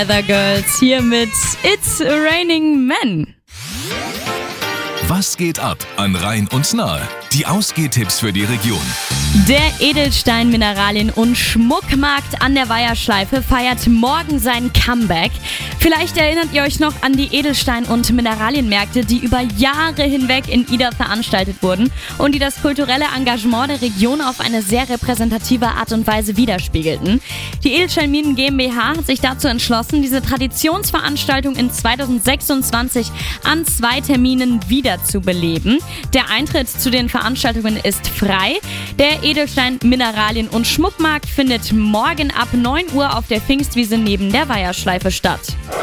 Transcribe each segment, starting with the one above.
Weather Girls hier mit It's Raining Men. Was geht ab an Rhein und Nahe? Die Ausgehtipps für die Region. Der Edelstein Mineralien- und Schmuckmarkt an der Weiherschleife feiert morgen sein Comeback. Vielleicht erinnert ihr euch noch an die Edelstein- und Mineralienmärkte, die über Jahre hinweg in Ida veranstaltet wurden und die das kulturelle Engagement der Region auf eine sehr repräsentative Art und Weise widerspiegelten. Die Edelsteinminen GmbH hat sich dazu entschlossen, diese Traditionsveranstaltung in 2026 an 2 Terminen wiederzubeleben. Der Eintritt zu den Veranstaltungen ist frei. Der Edelstein Mineralien- und Schmuckmarkt findet morgen ab 9 Uhr auf der Pfingstwiese neben der Weiherschleife statt.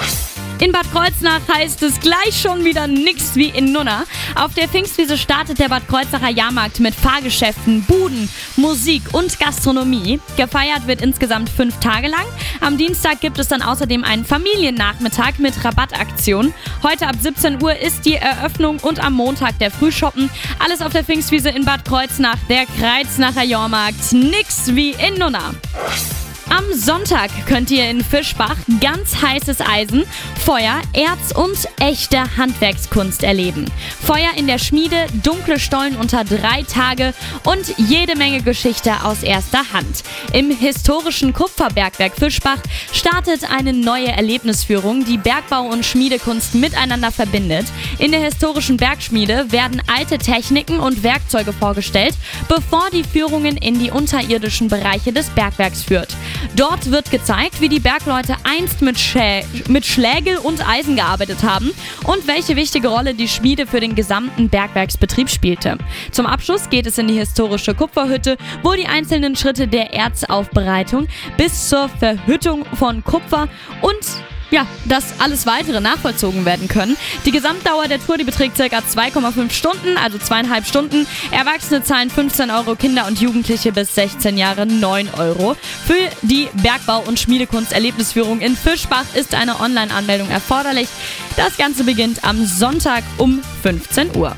In Bad Kreuznach heißt es gleich schon wieder nix wie in Nunna. Auf der Pfingstwiese startet der Bad Kreuznacher Jahrmarkt mit Fahrgeschäften, Buden, Musik und Gastronomie. Gefeiert wird insgesamt 5 Tage lang. Am Dienstag gibt es dann außerdem einen Familiennachmittag mit Rabattaktion. Heute ab 17 Uhr ist die Eröffnung und am Montag der Frühschoppen. Alles auf der Pfingstwiese in Bad Kreuznach, der Kreuznacher Jahrmarkt. Nix wie in Nunna. Am Sonntag könnt ihr in Fischbach ganz heißes Eisen, Feuer, Erz und echte Handwerkskunst erleben. Feuer in der Schmiede, dunkle Stollen unter 3 Tage und jede Menge Geschichte aus erster Hand. Im historischen Kupferbergwerk Fischbach startet eine neue Erlebnisführung, die Bergbau und Schmiedekunst miteinander verbindet. In der historischen Bergschmiede werden alte Techniken und Werkzeuge vorgestellt, bevor die Führungen in die unterirdischen Bereiche des Bergwerks führt. Dort wird gezeigt, wie die Bergleute einst mit Schlägel und Eisen gearbeitet haben und welche wichtige Rolle die Schmiede für den gesamten Bergwerksbetrieb spielte. Zum Abschluss geht es in die historische Kupferhütte, wo die einzelnen Schritte der Erzaufbereitung bis zur Verhüttung von Kupfer und das alles weitere nachvollzogen werden können. Die Gesamtdauer der Tour, die beträgt ca. 2,5 Stunden, also 2,5 Stunden. Erwachsene zahlen 15 Euro, Kinder und Jugendliche bis 16 Jahre 9 Euro. Für die Bergbau- und Schmiedekunst-Erlebnisführung in Fischbach ist eine Online-Anmeldung erforderlich. Das Ganze beginnt am Sonntag um 15 Uhr.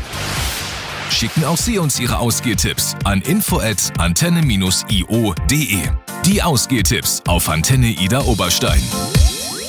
Schicken auch Sie uns Ihre Ausgehtipps an info@antenne-io.de. Die Ausgehtipps auf Antenne Ida Oberstein.